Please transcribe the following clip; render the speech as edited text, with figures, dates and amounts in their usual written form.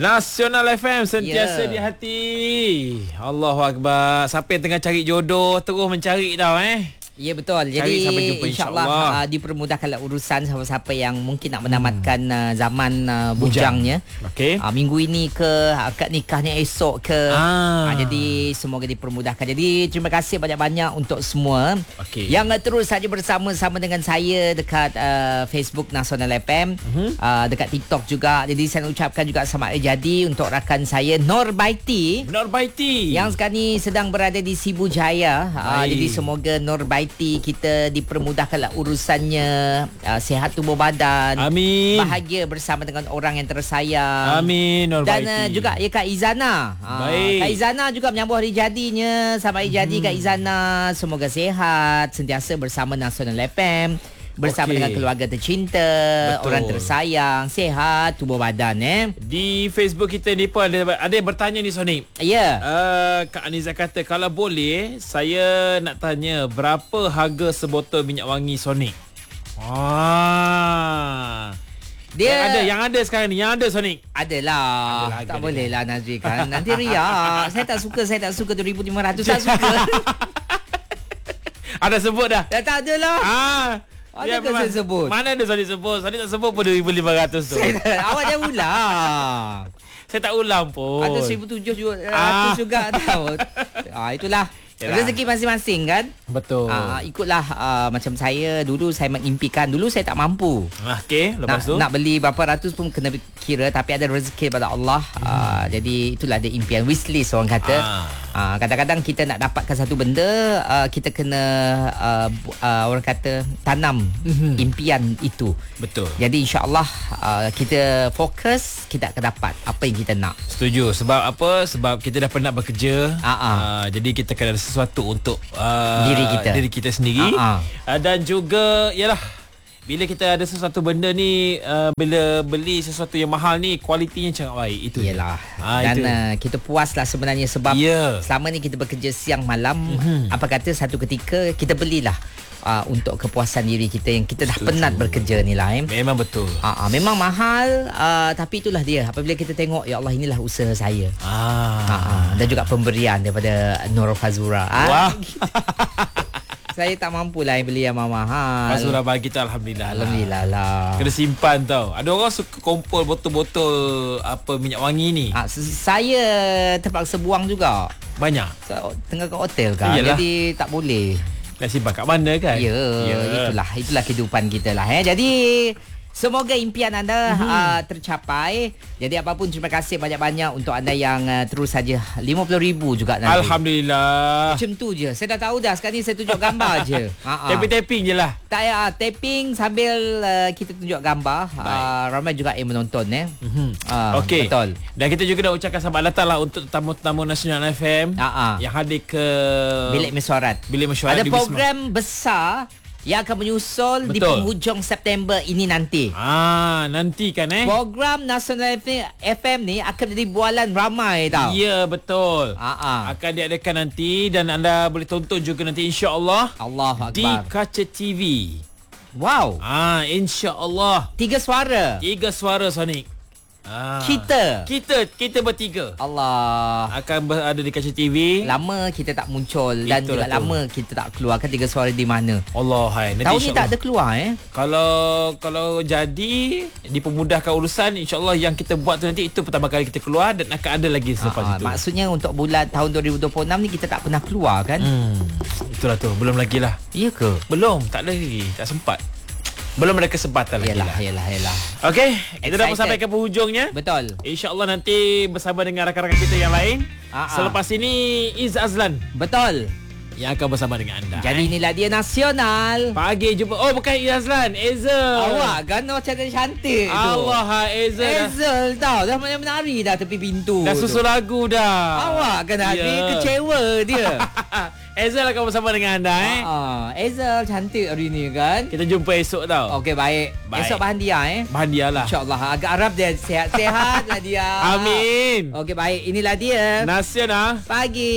Nasional FM sentiasa di hati. Allahu Akbar. Siapa yang tengah cari jodoh terus mencari tau Ya betul. Cari Jadi sampai jumpa, insyaAllah dipermudahkanlah urusan siapa-siapa yang mungkin nak menamatkan zaman bujangnya. Okey. Minggu ini ke akad nikahnya esok ke. Jadi semoga dipermudahkan. Jadi terima kasih banyak-banyak untuk semua yang terus saja bersama-sama dengan saya dekat Facebook Nasional FM, dekat TikTok juga. Jadi saya nak ucapkan juga selamat hari jadi untuk rakan saya Nur Baiti yang sekarang ni sedang berada di Sibu Jaya. Jadi semoga Nur Baiti kita dipermudahkanlah urusannya, sihat tubuh badan. Amin. Bahagia bersama dengan orang yang tersayang. Amin. Nur Dan Baiti. juga Kak Izana. Baik. Kak Izana juga menyambut hari jadinya. Selamat hari jadi Kak Izana. Semoga sihat, sentiasa bersama Nasional FM, bersama dengan keluarga tercinta. Betul. Orang tersayang, sihat tubuh badan Di Facebook kita ni pun ada yang bertanya ni Sonic. Ya. Kak Aniza kata kalau boleh saya nak tanya berapa harga sebotol minyak wangi Sonic. Dia yang ada sekarang ni, yang ada Sonic. Adalah. Tak boleh lah Nazri kan. Nanti riak. Saya tak suka 2,500 tak suka. Ada sebut dah. Dah tak ada lah. Adakah saya sebut? Mana ada Sonic sebut? Sonic tak sebut pun 2,500 tu. Awak jangan ulang. Saya tak ulang pun. Ada 1,700 juga tahu. Itulah. Rezeki masing-masing kan. Betul. Ikutlah macam saya dulu saya mengimpikan. Dulu saya tak mampu. Okey, lepas tu nak beli berapa ratus pun kena kira, tapi ada rezeki daripada Allah. Jadi itulah ada impian, wishlist orang kata. Kadang-kadang kita nak dapatkan satu benda, kita kena orang kata tanam impian itu. Betul. Jadi insya-Allah kita fokus, kita akan dapat apa yang kita nak. Setuju. Sebab apa? Sebab kita dah pernah bekerja. Jadi kita kena ada sesuatu untuk diri kita sendiri. Dan juga yalah, bila kita ada sesuatu benda ni, bila beli sesuatu yang mahal ni, kualitinya sangat baik. Itu yalah. Dan kita puaslah sebenarnya sebab selama ni kita bekerja siang malam. Apa kata satu ketika kita belilah untuk kepuasan diri kita yang kita dah penat bekerja ni lah. Memang betul. Memang mahal, tapi itulah dia. Apabila kita tengok, ya Allah, inilah usaha saya. Dan juga pemberian daripada Nur Fazura. Wah. Saya tak mampulah beli yang mahal. Fazura bagi kita alhamdulillah. Alhamdulillah lah. Kena simpan tau. Ada orang suka kumpul botol-botol minyak wangi ni. Saya terpaksa buang juga. Banyak. Tengah kat hotel kan. Jadi tak boleh. Nak simpan kat mana kan? Itulah kehidupan kita lah. Jadi semoga impian anda tercapai. Jadi apapun, terima kasih banyak-banyak untuk anda yang terus saja 50,000 juga nanti. Alhamdulillah. Macam tu je. Saya dah tahu dah. Sekarang ni saya tunjuk gambar je. Tapping je lah. Tak ya, tapping sambil kita tunjuk gambar. Ramai juga yang menonton Okey. Betul. Dan kita juga dah ucapkan selamat datang lah untuk tamu-tamu Nasional FM yang hadir ke Bilik Mesyuarat. Ada program besar yang akan menyusul di penghujung September ini nanti. Nantikan program Nasional FM ni akan jadi bualan ramai tau. Ya, betul. Akan diadakan nanti dan anda boleh tonton juga nanti insya-Allah. Allahu Akbar. Di Kaca TV. Wow. Insya-Allah. 3 suara. 3 suara Sonic. Kita bertiga. Allah. Akan berada di Kaca TV. Lama kita tak muncul. Dan juga lama kita tak keluarkan 3 suara di mana. Allah hai. Tahun ni tak ada keluar Kalau jadi dipermudahkan urusan, insya-Allah yang kita buat tu nanti itu pertama kali kita keluar dan akan ada lagi selepas itu. Maksudnya untuk bulan tahun 2026 ni kita tak pernah keluar kan? Itulah tu. Belum lagi lah. Ya ke? Belum. Tak ada lagi. Tak sempat. Belum ada kesempatan lagi lah. Yalah. Okey, kita dah sampai ke penghujungnya. Betul. InsyaAllah nanti bersama dengan rakan-rakan kita yang lain. Selepas ini Iz Azlan. Betul. Yang akan bersama dengan anda. Jadi inilah dia Nasional. Pagi jumpa. Oh, bukan Iz Azlan, Ezel. Awak kan cantik tu. Allah, Ezel. Ezel tau. Dah menari dah tepi pintu. Dah susun lagu dah. Awak kan hari kecewa dia. Ezel akan bersama dengan anda Ezel cantik hari ni kan. Kita jumpa esok tau. Okey, baik. Esok Bahandia Bahandia lah. InsyaAllah. Agak harap dia sihat-sihat lah dia. Amin. Okey, baik. Inilah dia Nasional Pagi.